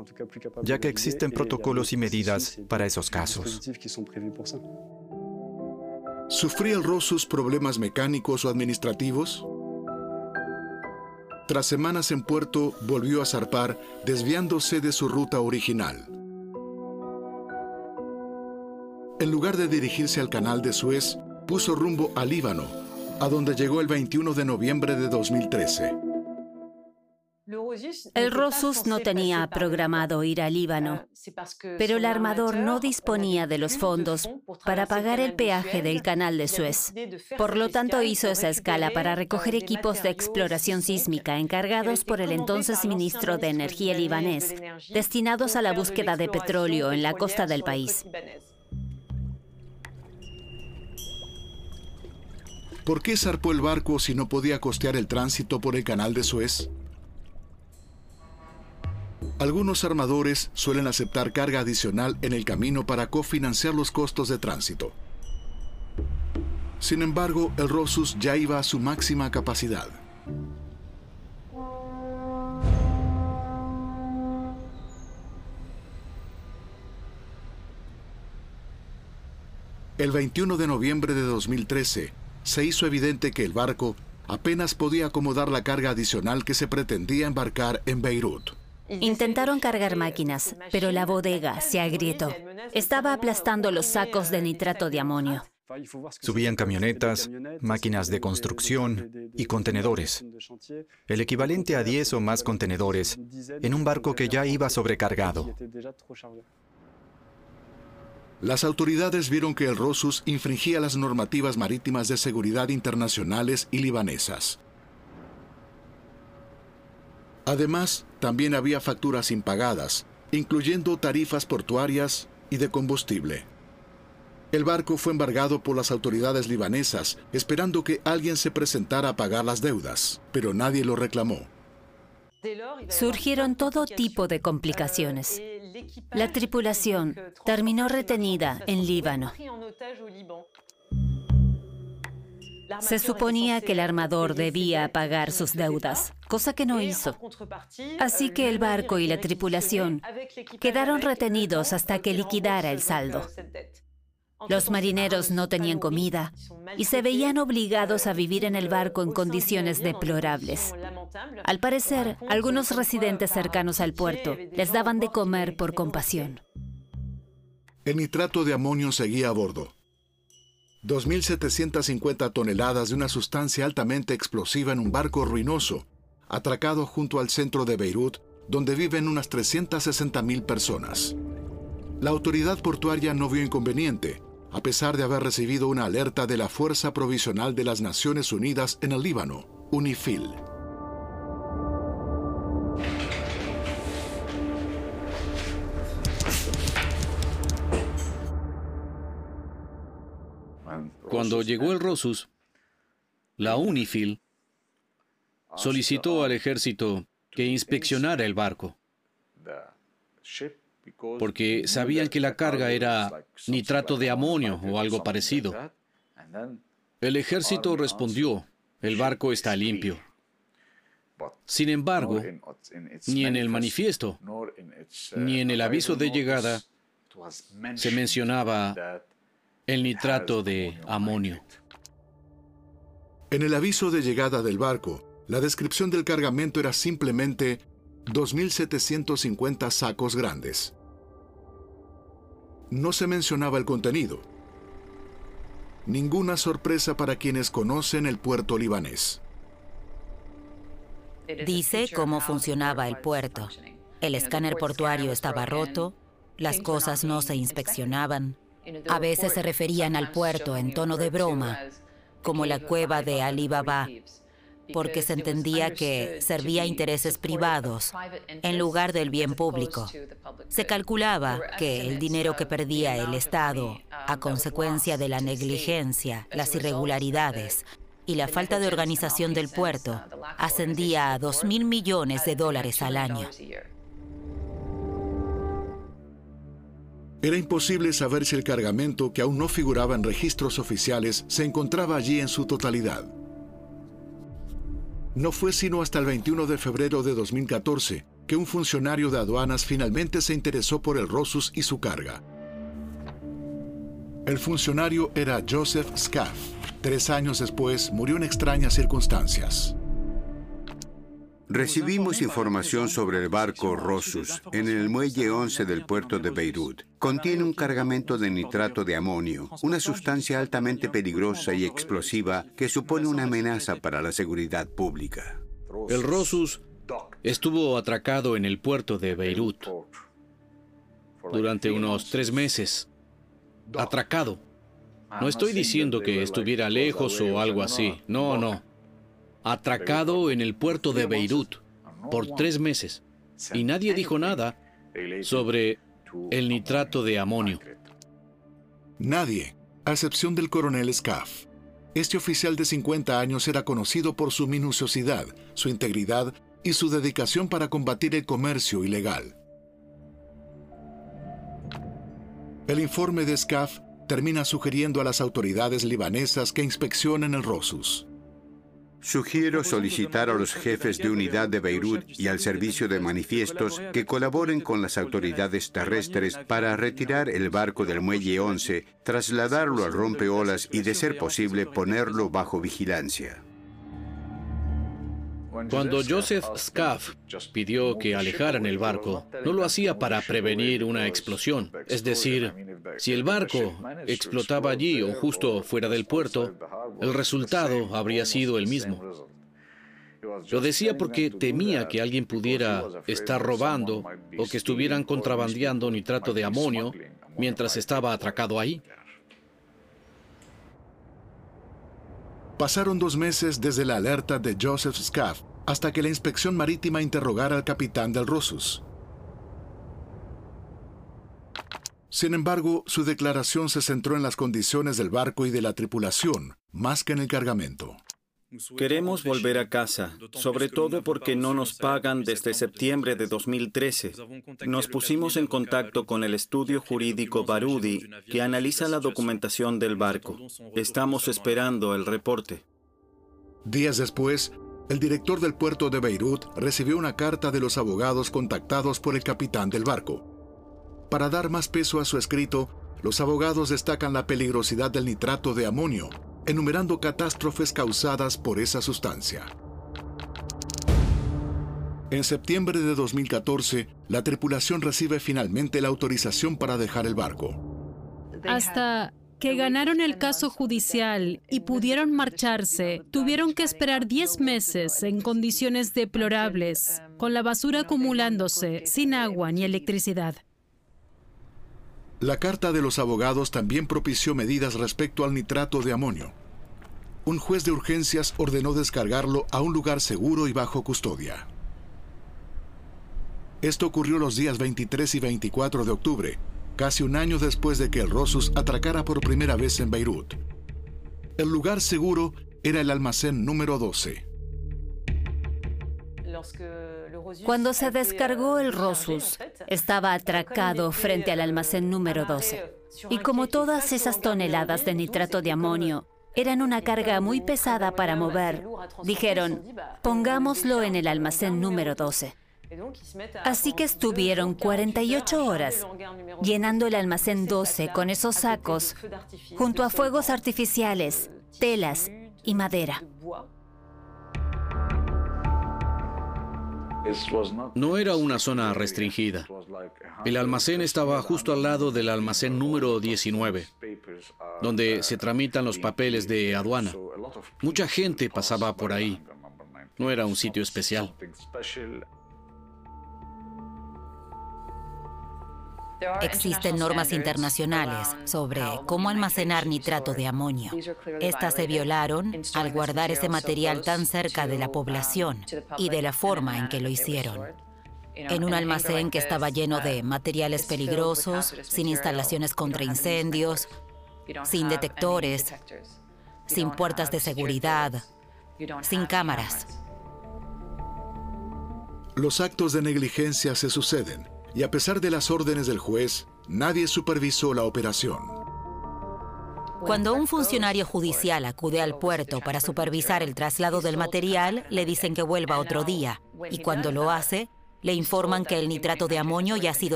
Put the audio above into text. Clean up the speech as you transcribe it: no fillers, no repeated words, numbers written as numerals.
ya que existen protocolos y medidas para esos casos. ¿Sufría el Rosus problemas mecánicos o administrativos? Tras semanas en puerto, volvió a zarpar, desviándose de su ruta original. En lugar de dirigirse al canal de Suez, puso rumbo a Líbano, a donde llegó el 21 de noviembre de 2013. El Rosus no tenía programado ir a Líbano, pero el armador no disponía de los fondos para pagar el peaje del canal de Suez. Por lo tanto, hizo esa escala para recoger equipos de exploración sísmica encargados por el entonces ministro de Energía libanés, destinados a la búsqueda de petróleo en la costa del país. ¿Por qué zarpó el barco si no podía costear el tránsito por el canal de Suez? Algunos armadores suelen aceptar carga adicional en el camino para cofinanciar los costos de tránsito. Sin embargo, el Rosus ya iba a su máxima capacidad. El 21 de noviembre de 2013, se hizo evidente que el barco apenas podía acomodar la carga adicional que se pretendía embarcar en Beirut. Intentaron cargar máquinas, pero la bodega se agrietó. Estaba aplastando los sacos de nitrato de amonio. Subían camionetas, máquinas de construcción y contenedores. El equivalente a 10 o más contenedores en un barco que ya iba sobrecargado. Las autoridades vieron que el Rosus infringía las normativas marítimas de seguridad internacionales y libanesas. Además, también había facturas impagadas, incluyendo tarifas portuarias y de combustible. El barco fue embargado por las autoridades libanesas, esperando que alguien se presentara a pagar las deudas, pero nadie lo reclamó. Surgieron todo tipo de complicaciones. La tripulación terminó retenida en Líbano. Se suponía que el armador debía pagar sus deudas, cosa que no hizo. Así que el barco y la tripulación quedaron retenidos hasta que liquidara el saldo. Los marineros no tenían comida y se veían obligados a vivir en el barco en condiciones deplorables. Al parecer, algunos residentes cercanos al puerto les daban de comer por compasión. El nitrato de amonio seguía a bordo. 2.750 toneladas de una sustancia altamente explosiva en un barco ruinoso, atracado junto al centro de Beirut, donde viven unas 360.000 personas. La autoridad portuaria no vio inconveniente, a pesar de haber recibido una alerta de la Fuerza Provisional de las Naciones Unidas en el Líbano, UNIFIL. Cuando llegó el Rosus, la UNIFIL solicitó al ejército que inspeccionara el barco, porque sabían que la carga era nitrato de amonio o algo parecido. El ejército respondió, el barco está limpio. Sin embargo, ni en el manifiesto, ni en el aviso de llegada se mencionaba el nitrato de amonio. En el aviso de llegada del barco, la descripción del cargamento era simplemente 2.750 sacos grandes. No se mencionaba el contenido. Ninguna sorpresa para quienes conocen el puerto libanés. Dice cómo funcionaba el puerto. El escáner portuario estaba roto, las cosas no se inspeccionaban. A veces se referían al puerto en tono de broma, como la cueva de Ali Baba, porque se entendía que servía a intereses privados en lugar del bien público. Se calculaba que el dinero que perdía el Estado a consecuencia de la negligencia, las irregularidades y la falta de organización del puerto ascendía a $2.000 millones al año. Era imposible saber si el cargamento, que aún no figuraba en registros oficiales, se encontraba allí en su totalidad. No fue sino hasta el 21 de febrero de 2014 que un funcionario de aduanas finalmente se interesó por el Rosus y su carga. El funcionario era Joseph Scaff. 3 años después murió en extrañas circunstancias. Recibimos información sobre el barco Rosus en el muelle 11 del puerto de Beirut. Contiene un cargamento de nitrato de amonio, una sustancia altamente peligrosa y explosiva que supone una amenaza para la seguridad pública. El Rosus estuvo atracado en el puerto de Beirut durante unos 3 meses. Atracado. No estoy diciendo que estuviera lejos o algo así. No. Atracado en el puerto de Beirut por 3 meses. Y nadie dijo nada sobre el nitrato de amonio. Nadie, a excepción del coronel Scaff. Este oficial de 50 años era conocido por su minuciosidad, su integridad y su dedicación para combatir el comercio ilegal. El informe de Scaff termina sugiriendo a las autoridades libanesas que inspeccionen el Rosus. Sugiero solicitar a los jefes de unidad de Beirut y al servicio de manifiestos que colaboren con las autoridades terrestres para retirar el barco del muelle 11, trasladarlo al rompeolas y, de ser posible, ponerlo bajo vigilancia. Cuando Joseph Scaff pidió que alejaran el barco, no lo hacía para prevenir una explosión. Es decir, si el barco explotaba allí o justo fuera del puerto, el resultado habría sido el mismo. Lo decía porque temía que alguien pudiera estar robando o que estuvieran contrabandeando nitrato de amonio mientras estaba atracado ahí. Pasaron 2 meses desde la alerta de Joseph Scaff hasta que la inspección marítima interrogara al capitán del Rosus. Sin embargo, su declaración se centró en las condiciones del barco y de la tripulación, más que en el cargamento. Queremos volver a casa, sobre todo porque no nos pagan desde septiembre de 2013. Nos pusimos en contacto con el estudio jurídico Barudi, que analiza la documentación del barco. Estamos esperando el reporte. Días después, el director del puerto de Beirut recibió una carta de los abogados contactados por el capitán del barco. Para dar más peso a su escrito, los abogados destacan la peligrosidad del nitrato de amonio, enumerando catástrofes causadas por esa sustancia. En septiembre de 2014, la tripulación recibe finalmente la autorización para dejar el barco. Hasta que ganaron el caso judicial y pudieron marcharse, tuvieron que esperar 10 meses en condiciones deplorables, con la basura acumulándose, sin agua ni electricidad. La carta de los abogados también propició medidas respecto al nitrato de amonio. Un juez de urgencias ordenó descargarlo a un lugar seguro y bajo custodia. Esto ocurrió los días 23 y 24 de octubre, casi un año después de que el Rosus atracara por primera vez en Beirut. El lugar seguro era el almacén número 12. Cuando se descargó el Rosus, estaba atracado frente al almacén número 12. Y como todas esas toneladas de nitrato de amonio eran una carga muy pesada para mover, dijeron, pongámoslo en el almacén número 12. Así que estuvieron 48 horas llenando el almacén 12 con esos sacos, junto a fuegos artificiales, telas y madera. No era una zona restringida. El almacén estaba justo al lado del almacén número 19, donde se tramitan los papeles de aduana. Mucha gente pasaba por ahí. No era un sitio especial. Existen normas internacionales sobre cómo almacenar nitrato de amonio. Estas se violaron al guardar ese material tan cerca de la población y de la forma en que lo hicieron. En un almacén que estaba lleno de materiales peligrosos, sin instalaciones contra incendios, sin detectores, sin puertas de seguridad, sin cámaras. Los actos de negligencia se suceden. Y a pesar de las órdenes del juez, nadie supervisó la operación. Cuando un funcionario judicial acude al puerto para supervisar el traslado del material, le dicen que vuelva otro día. Y cuando lo hace, Le informan que el nitrato de amonio ya ha sido